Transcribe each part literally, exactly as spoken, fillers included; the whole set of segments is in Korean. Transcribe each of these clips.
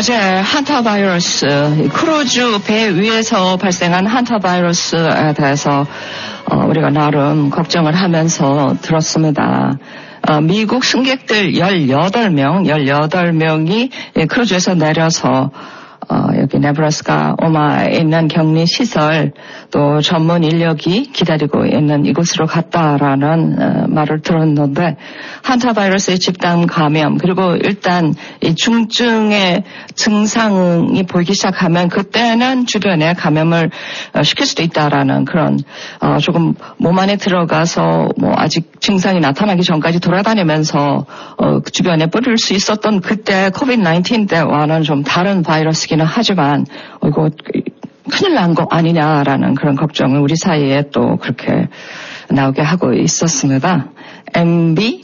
어제 한타 바이러스, 크루즈 배 위에서 발생한 한타 바이러스에 대해서 어, 우리가 나름 걱정을 하면서 들었습니다. 어, 미국 승객들 열여덟 명, 열여덟 명이 크루즈에서 내려서 어, 여기 네브라스카 오마에 있는 격리 시설 또 전문 인력이 기다리고 있는 이곳으로 갔다라는 어, 말을 들었는데 한타 바이러스의 집단 감염 그리고 일단 이 중증의 증상이 보이기 시작하면 그때는 주변에 감염을 어, 시킬 수도 있다라는 그런 어, 조금 몸 안에 들어가서 뭐 아직 증상이 나타나기 전까지 돌아다니면서 어, 그 주변에 뿌릴 수 있었던 그때 코비드 나인틴 때와는 좀 다른 바이러스기는 하지만 어, 이거 큰일 난 거 아니냐라는 그런 걱정을 우리 사이에 또 그렇게 나오게 하고 있었습니다. 엠비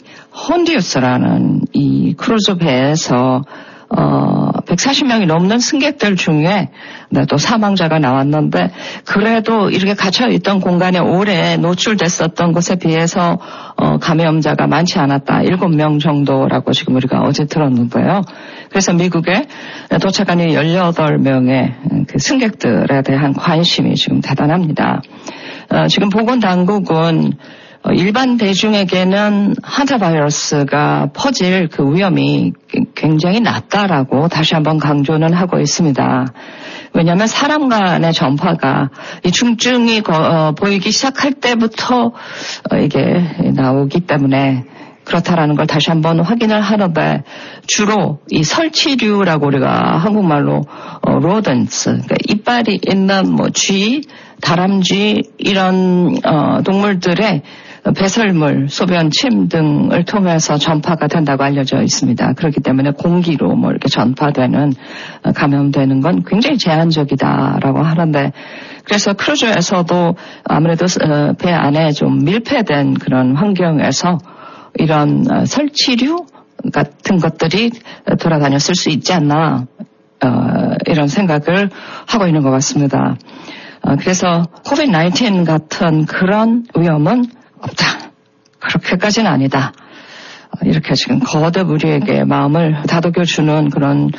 혼디우스라는 이 크루즈 배에서 어, 백사십 명이 넘는 승객들 중에 네, 또 사망자가 나왔는데 그래도 이렇게 갇혀있던 공간에 오래 노출됐었던 것에 비해서 어, 감염자가 많지 않았다. 일곱 명 정도라고 지금 우리가 어제 들었는데요. 그래서 미국에 도착한 이 열여덟 명의 그 승객들에 대한 관심이 지금 대단합니다. 어, 지금 보건당국은 일반 대중에게는 한타 바이러스가 퍼질 그 위험이 굉장히 낮다라고 다시 한번 강조는 하고 있습니다. 왜냐하면 사람 간의 전파가 이 중증이 어, 보이기 시작할 때부터 어, 이게 나오기 때문에 그렇다라는 걸 다시 한번 확인을 하는데 주로 이 설치류라고 우리가 한국말로 어, 로던스, 그러니까 이빨이 있는 뭐 쥐, 다람쥐 이런 어, 동물들의 배설물, 소변, 침 등을 통해서 전파가 된다고 알려져 있습니다. 그렇기 때문에 공기로 뭐 이렇게 전파되는, 감염되는 건 굉장히 제한적이다라고 하는데, 그래서 크루즈에서도 아무래도 배 안에 좀 밀폐된 그런 환경에서 이런 설치류 같은 것들이 돌아다녔을 수 있지 않나, 어, 이런 생각을 하고 있는 것 같습니다. 어, 그래서 코비드 나인틴 같은 그런 위험은 없다. 그렇게까지는 아니다. 이렇게 지금 거듭 우리에게 마음을 다독여주는 그런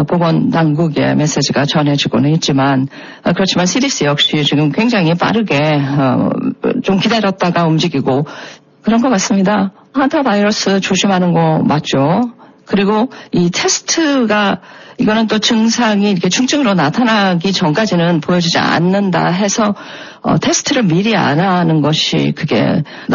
보건당국의 메시지가 전해지고는 있지만 그렇지만 씨디씨 역시 지금 굉장히 빠르게 좀 기다렸다가 움직이고 그런 것 같습니다. 한타 바이러스 조심하는 거 맞죠? 그리고 이 테스트가 이거는 또 증상이 이렇게 중증으로 나타나기 전까지는 보여지지 않는다 해서 어, 테스트를 미리 안 하는 것이 그게